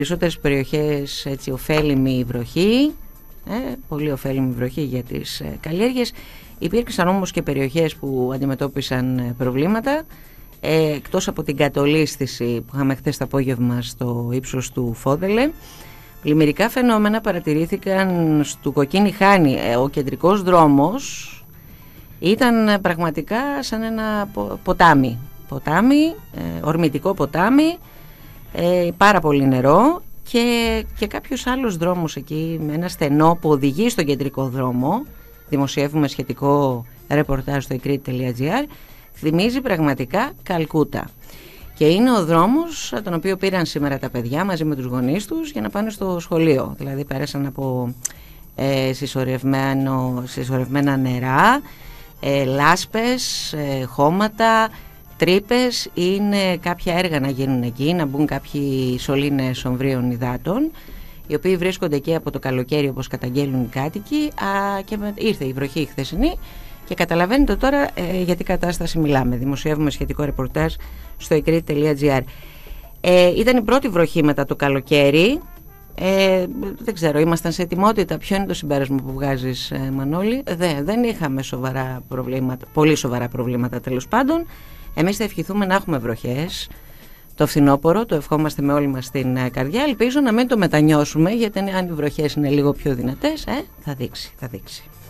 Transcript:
Περισσότερες περιοχές έτσι ωφέλιμη βροχή, πολύ ωφέλιμη βροχή για τις καλλιέργειες. Υπήρξαν όμως και περιοχές που αντιμετώπισαν προβλήματα, εκτός από την κατολίσθηση που είχαμε χθες το απόγευμα στο ύψος του Φόδελε. Πλημμυρικά φαινόμενα παρατηρήθηκαν στο Κοκκίνη Χάνη. Ο κεντρικός δρόμος ήταν πραγματικά σαν ένα ποτάμι, ορμητικό ποτάμι, πάρα πολύ νερό και κάποιος άλλος δρόμος εκεί με ένα στενό που οδηγεί στον κεντρικό δρόμο. Δημοσιεύουμε σχετικό ρεπορτάζ στο eCrete.gr. Θυμίζει πραγματικά Καλκούτα. Και είναι ο δρόμος τον οποίο πήραν σήμερα τα παιδιά μαζί με τους γονείς τους για να πάνε στο σχολείο. Δηλαδή πέρασαν από συσσωρευμένα νερά, λάσπες, χώματα, τρύπες. Είναι κάποια έργα να γίνουν εκεί, να μπουν κάποιοι σωλήνες ομβρίων υδάτων, οι οποίοι βρίσκονται εκεί από το καλοκαίρι όπως καταγγέλνουν οι κάτοικοι, και ήρθε η βροχή χθεσινή και καταλαβαίνετε τώρα για τι κατάσταση μιλάμε. Δημοσιεύουμε σχετικό ρεπορτάζ στο eCrete.gr. Ήταν η πρώτη βροχή μετά το καλοκαίρι. Δεν ξέρω, ήμασταν σε ετοιμότητα. Ποιο είναι το συμπέρασμα που βγάζεις, Μανώλη? Δεν είχαμε σοβαρά προβλήματα, πολύ σοβαρά προβλήματα τέλος πάντων. Εμείς θα ευχηθούμε να έχουμε βροχές το φθινόπωρο, το ευχόμαστε με όλη μας την καρδιά. Ελπίζω να μην το μετανιώσουμε, γιατί αν οι βροχές είναι λίγο πιο δυνατές, θα δείξει.